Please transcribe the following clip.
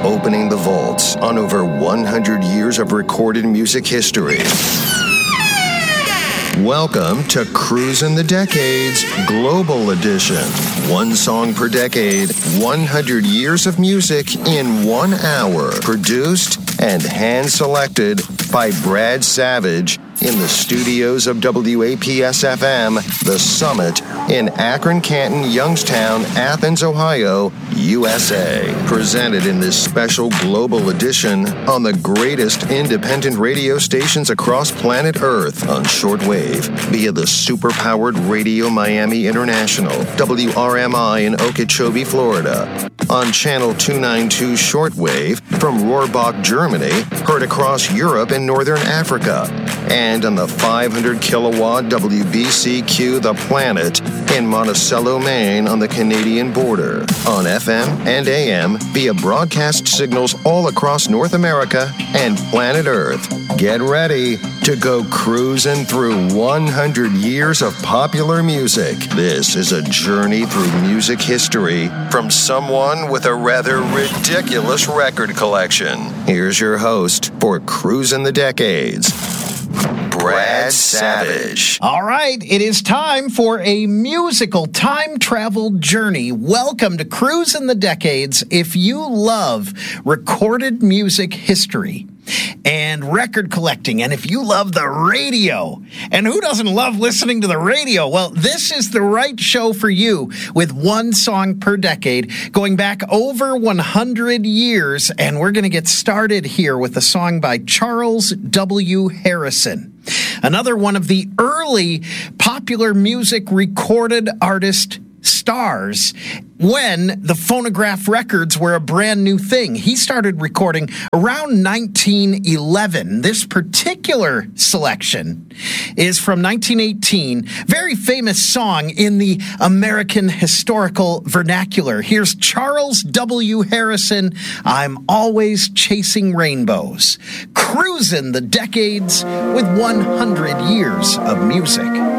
opening the vaults on over 100 years of recorded music history. Welcome to Cruisin' the Decades Global Edition. One song per decade, 100 years of music in 1 hour. Produced and hand-selected by Brad Savage in the studios of WAPS-FM, The Summit in Akron, Canton, Youngstown, Athens, Ohio, USA. Presented in this special global edition on the greatest independent radio stations across planet Earth on shortwave via the super-powered Radio Miami International, WRMI in Okeechobee, Florida. On Channel 292 shortwave from Rohrbach, Germany, heard across Europe and Northern Africa. And on the 500 kilowatt WBCQ The Planet in Monticello, Maine on the Canadian border. On FM and AM via broadcast signals all across North America and planet Earth. Get ready to go cruising through 100 years of popular music. This is a journey through music history from someone with a rather ridiculous record collection. Here's your host for Cruisin' the Decades, Brad Savage. All right, it is time for a musical time travel journey. Welcome to Cruisin' the Decades. If you love recorded music history and record collecting, and if you love the radio, and who doesn't love listening to the radio? Well, this is the right show for you, with one song per decade, going back over 100 years, and we're going to get started here with a song by Charles W. Harrison. Another one of the early popular music recorded artist stars when the phonograph records were a brand new thing. He started recording around 1911. This particular selection is from 1918. Very famous song in the American historical vernacular. Here's Charles W. Harrison, I'm Always Chasing Rainbows. Cruisin' the Decades with 100 years of music.